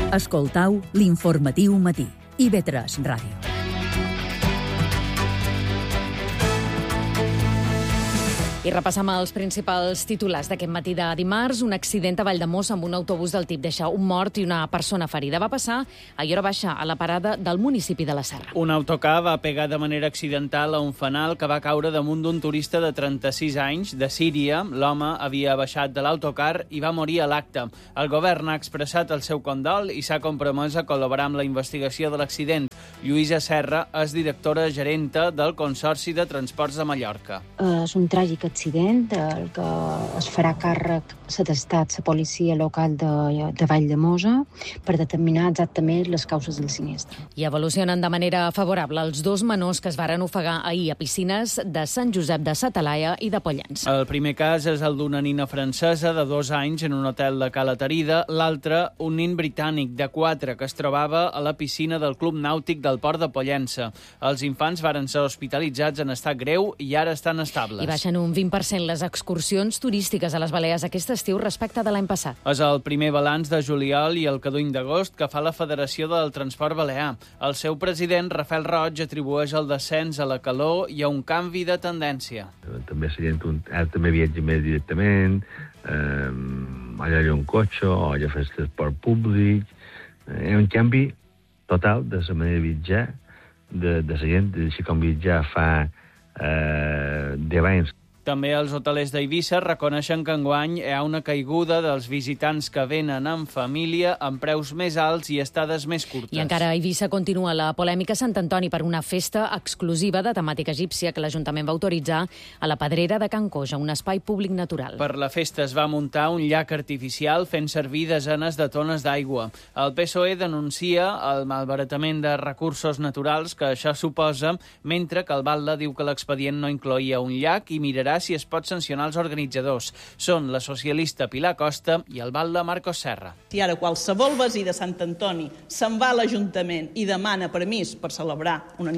Escoltau l'informatiu matí. IB3 Ràdio. I repassam els principals titulars d'aquest matí de dimarts. Un accident a Valldemossa amb un autobús del tip deixa un mort i una persona ferida. Va passar a Llora Baixa, a la parada del municipi de la Serra. Un autocar va pegar de manera accidental a un fanal que va caure damunt d'un turista de 36 anys de Síria. L'home havia baixat de l'autocar i va morir a l'acte. El govern ha expressat el seu condol i s'ha compromès a col·laborar amb la investigació de l'accident. Lluïsa Serra és directora gerenta del Consorci de Transports de Mallorca. És un tràgic accident del que es farà càrrec l'Estat, la policia local de Valldemossa, per determinar exactament les causes del sinistre. I evolucionen de manera favorable els dos menors que es varen ofegar ahir a piscines de Sant Josep de sa Talaia i de Pollença. El primer cas és el d'una nina francesa de 2 anys en un hotel de Cala Tarida. L'altre, un nin britànic de 4 que es trobava a la piscina del Club Nàutic del Port de Pollença. Els infants varen ser hospitalitzats en estat greu i ara estan estables. I baixen un 20% les excursions turístiques a les Balears aquest estiu respecte de l'any passat. És el primer balanç de juliol i el caduny d'agost que fa la Federació del Transport Balear. El seu president, Rafael Roig, atribueix el descens a la calor i a un canvi de tendència. També la gent també viatja més directament, allà hi ha un cotxe, o allà fes transport públic. Hi ha un canvi total de la manera de viatjar, de la gent, així com viatjar fa 10 anys. També els hotelers d'Eivissa reconeixen que enguany hi ha una caiguda dels visitants que venen en família amb preus més alts i estades més curtes. I encara a Eivissa continua la polèmica a Sant Antoni per una festa exclusiva de temàtica egípcia que l'Ajuntament va autoritzar a la Pedrera de Can Coja, un espai públic natural. Per la festa es va muntar un llac artificial fent servir desenes de tones d'aigua. El PSOE denuncia el malbaratament de recursos naturals que això suposa, mentre que el Batlle diu que l'expedient no incloïa un llac i mirarà si es pot sancionar els organitzadors. Són la socialista Pilar Costa i el batlle Marcos Serra. Si ara qualsevol veí de Sant Antoni se'n va a l'Ajuntament i demana permís per celebrar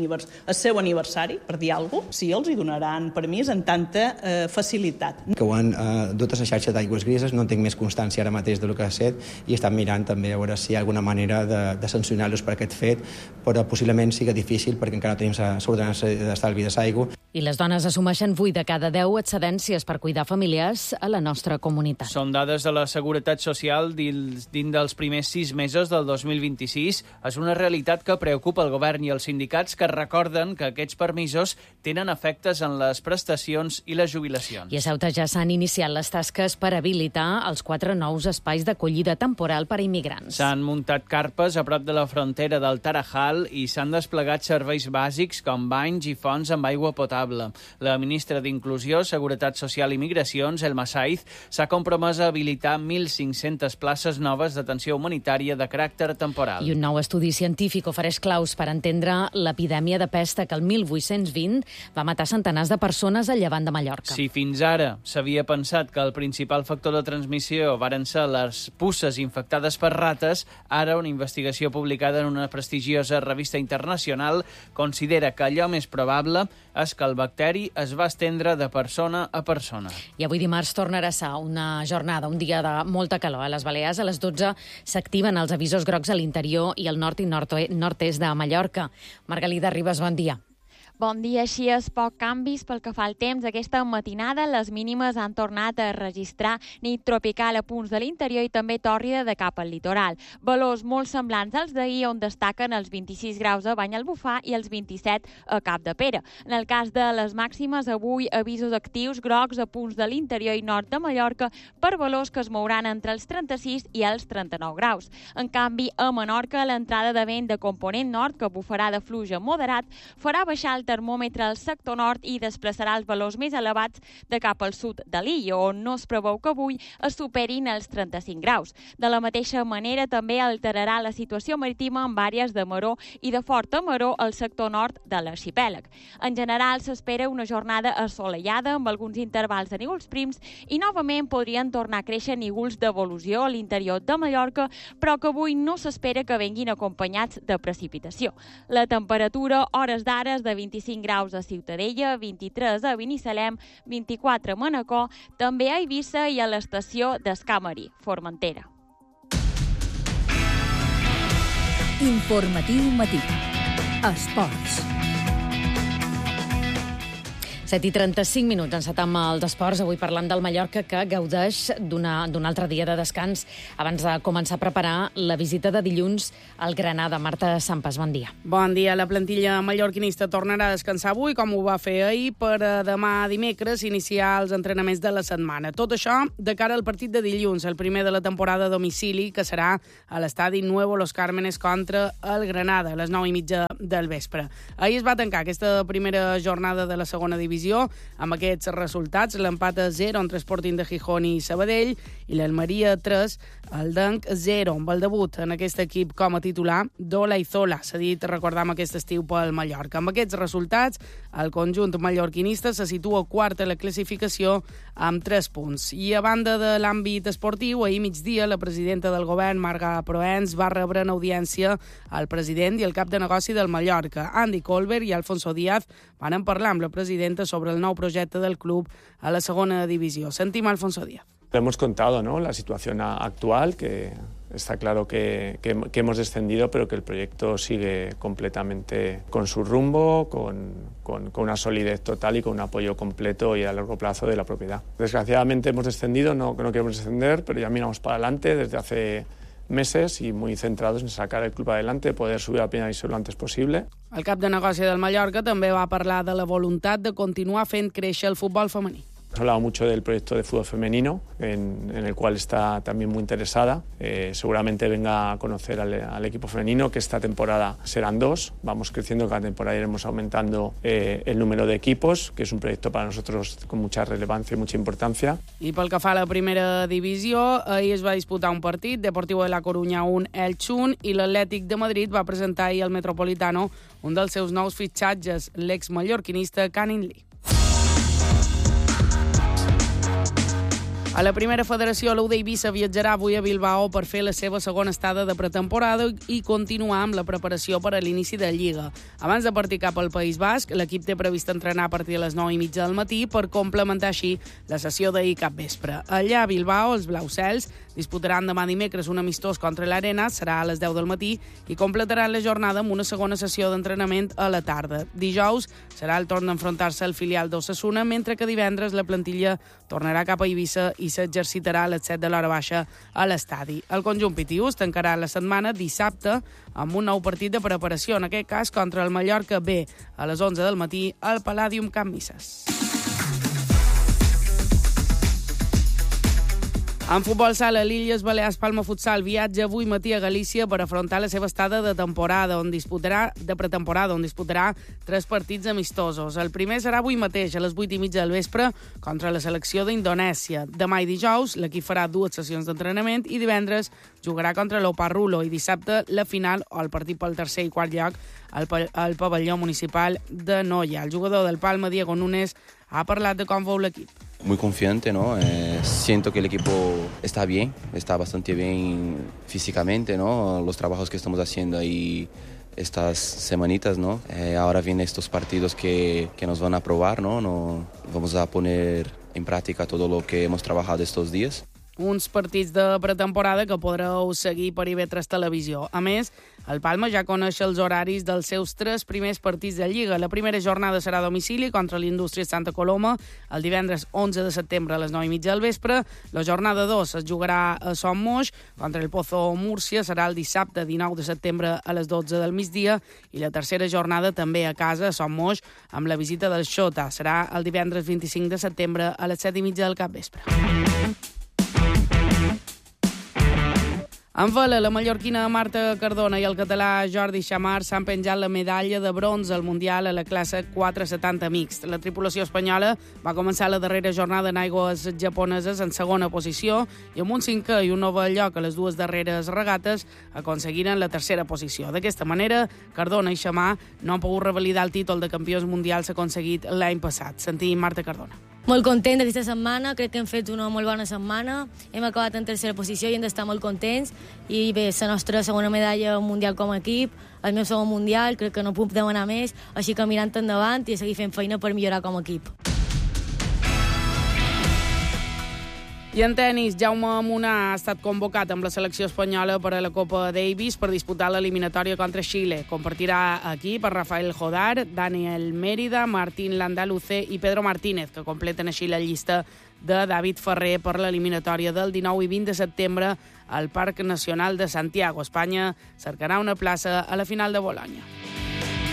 el seu aniversari, per dir alguna cosa, sí, els hi donaran permís en tanta facilitat. Que ho han dut a la xarxa d'aigües grises, no tinc més constància ara mateix del que ha estat i estan mirant també a veure si hi ha alguna manera de sancionar-los per aquest fet, però possiblement sigui difícil perquè encara no tenim l'ordenança d'estalvi de l'aigua. I les dones assumeixen 8 de cada 10 excedències per cuidar familiars a la nostra comunitat. Són dades de la Seguretat Social dins dels primers 6 mesos del 2026. És una realitat que preocupa el govern i els sindicats, que recorden que aquests permisos tenen efectes en les prestacions i les jubilacions. I a Ceuta ja s'han iniciat les tasques per habilitar els 4 nous espais d'acollida temporal per a immigrants. S'han muntat carpes a prop de la frontera del Tarajal i s'han desplegat serveis bàsics com banys i fonts amb aigua potable. La ministra d'Inclusió, Seguretat Social i Migracions, Elma Saiz, s'ha compromès a habilitar 1.500 places noves d'atenció humanitària de caràcter temporal. I un nou estudi científic ofereix claus per entendre l'epidèmia de pesta que el 1820 va matar centenars de persones al llevant de Mallorca. Si fins ara s'havia pensat que el principal factor de transmissió varen ser les puces infectades per rates, ara una investigació publicada en una prestigiosa revista internacional considera que allò més probable és que el bacteri es va estendre de persona a persona. I avui dimarts tornarà a ser una jornada, un dia de molta calor. A les Balears a les 12 s'activen els avisos grocs a l'interior i al nord i nord-est de Mallorca. Margalida Ribas, bon dia. Bon dia, així és, poc canvis pel que fa al temps. Aquesta matinada les mínimes han tornat a registrar nit tropical a punts de l'interior i també tòrrida de cap al litoral. Valors molt semblants als d'ahir, on destaquen els 26 graus a Banyalbufar i els 27 a Capdepera. En el cas de les màximes, avui avisos actius grocs a punts de l'interior i nord de Mallorca per valors que es mouran entre els 36 i els 39 graus. En canvi, a Menorca, l'entrada de vent de component nord, que bufarà de fluix a moderat, farà baixar el termòmetre al sector nord i desplaçarà els valors més elevats de cap al sud de l'illa, on no es preveu que avui es superin els 35 graus. De la mateixa manera, també alterarà la situació marítima amb àrees de maró i de forta maró al sector nord de l'arxipèlag. En general, s'espera una jornada assolellada amb alguns intervals de núvols prims i novament podrien tornar a créixer núvols d'evolució a l'interior de Mallorca, però que avui no s'espera que venguin acompanyats de precipitació. La temperatura, hores d'ara, és de 25 graus a Ciutadella, 23 a Binissalem, 24 a Manacor, també a Eivissa i a l'estació d'Escamarí, Formentera. Informatiu Matí. Esports. 7:35, encetam els esports, avui parlant del Mallorca, que gaudeix d'un altre dia de descans abans de començar a preparar la visita de dilluns al Granada. Marta Sampas, bon dia. Bon dia. La plantilla mallorquinista tornarà a descansar avui, com ho va fer ahir, per demà dimecres iniciar els entrenaments de la setmana. Tot això de cara al partit de dilluns, el primer de la temporada a domicili, que serà a l'estadi Nuevo Los Cármenes contra el Granada, a les 9:30 del vespre. Ahir es va tancar aquesta primera jornada de la segona divisió amb aquests resultats: l'empat a 0 entre Sporting de Gijón i Sabadell i l'Almeria 3, el Denc 0, amb el debut en aquest equip com a titular d'Olaizola, s'ha dit, recordam, aquest estiu pel Mallorca. Amb aquests resultats, el conjunt mallorquinista se situa quart a la classificació amb 3 punts. I a banda de l'àmbit esportiu, ahir migdia la presidenta del govern, Marga Proens, va rebre en audiència el president i el cap de negoci del Mallorca, Andy Colbert, i Alfonso Díaz van parlar amb la presidenta sobre el nou projecte del club a la segona divisió. Sentim a Alfonso Díaz. Hemos contado, ¿no?, la situación actual, que está claro que hemos descendido, pero que el proyecto sigue completamente con su rumbo, con una solidez total y con un apoyo completo y a largo plazo de la propiedad. Desgraciadamente hemos descendido, no queremos descender, pero ya miramos para adelante desde hace meses y muy centrados en sacar el club adelante, poder subir a la primera división lo antes posible. El cap de negoci del Mallorca també va parlar de la voluntat de continuar fent créixer el futbol femení. Hemos hablado mucho del proyecto de fútbol femenino, en el cual está también muy interesada. Seguramente venga a conocer al equipo femenino, que esta temporada serán 2. Vamos creciendo, cada temporada iremos aumentando el número de equipos, que es un proyecto para nosotros con mucha relevancia y mucha importancia. I pel que fa a la primera divisió, ahir es va disputar un partit, Deportivo de la Coruña 1, Elche 1, i l'Atlètic de Madrid va presentar ahir al Metropolitano un dels seus nous fitxatges, l'ex-mallorquinista Canin Lee. A la primera federació, l'UD Eivissa viatjarà avui a Bilbao per fer la seva segona estada de pretemporada i continuar amb la preparació per a l'inici de Lliga. Abans de partir cap al País Basc, l'equip té previst entrenar a partir de les 9:30 del matí per complementar així la sessió d'ahir cap vespre. Allà a Bilbao, els blaucels disputaran demà dimecres un amistós contra l'Arena, serà a les 10 del matí, i completaran la jornada amb una segona sessió d'entrenament a la tarda. Dijous serà el torn d'enfrontar-se al filial d'Osasuna, mentre que divendres la plantilla tornarà cap a Eivissa i s'exercitarà a les 7 de l'hora baixa a l'estadi. El conjunt pitiús tancarà la setmana dissabte amb un nou partit de preparació, en aquest cas contra el Mallorca B, a les 11 del matí al Palladium Camp Misses. En futbol sala, l'Illes Balears Palma Futsal viatja avui matí a Galícia per afrontar la seva estada de pretemporada, on disputarà 3 partits amistosos. El primer serà avui mateix, a les 8:30 del vespre, contra la selecció d'Indonèsia. Demà i dijous, l'equip farà 2 sessions d'entrenament i divendres jugarà contra l'Oparrulo i dissabte la final o el partit pel tercer i quart lloc al pavelló municipal de Noia. El jugador del Palma, Diego Núñez, ha parlat de com veu l'equip. Muy confiante, ¿no? Siento que el equipo está bien, está bastante bien físicamente, ¿no? Los trabajos que estamos haciendo ahí estas semanitas, ¿no? Ahora vienen estos partidos que nos van a probar, ¿no? Vamos a poner en práctica todo lo que hemos trabajado estos días. Uns partits de pretemporada que podreu seguir per IB3 Televisió. A més, el Palma ja coneix els horaris dels seus 3 primers partits de Lliga. La primera jornada serà a domicili contra l'Indústria Santa Coloma el divendres 11 de setembre a les 9:30 del vespre. La jornada 2 es jugarà a Son Moix contra el Pozo Múrcia, serà el dissabte 19 de setembre a les 12 del migdia, i la tercera jornada també a casa, a Son Moix, amb la visita del Xota. Serà el divendres 25 de setembre a les 7:30 del capvespre. En vela, la mallorquina Marta Cardona i el català Jordi Xamar s'han penjat la medalla de bronze al Mundial a la classe 470 mixt. La tripulació espanyola va començar la darrera jornada en aigües japoneses en segona posició i amb un 5è i un 9è lloc a les 2 darreres regates aconseguiren la tercera posició. D'aquesta manera, Cardona i Xamar no han pogut revalidar el títol de campions mundials aconseguit l'any passat. Sentim Marta Cardona. Molt content d'aquesta setmana, crec que hem fet una molt bona setmana, hem acabat en tercera posició i hem d'estar molt contents, i bé, la nostra segona medalla mundial com a equip, el meu segon mundial, crec que no puc demanar més, així que mirant endavant i a seguir fent feina per millorar com a equip. I en tenis, Jaume Munar ha estat convocat amb la selecció espanyola per a la Copa Davis per disputar l'eliminatòria contra Xile. Compartirà equip per Rafael Jodar, Daniel Mérida, Martín Landaluce i Pedro Martínez, que completen així la llista de David Ferrer per l'eliminatòria del 19 i 20 de setembre al Parc Nacional de Santiago. Espanya cercarà una plaça a la final de Bolonya.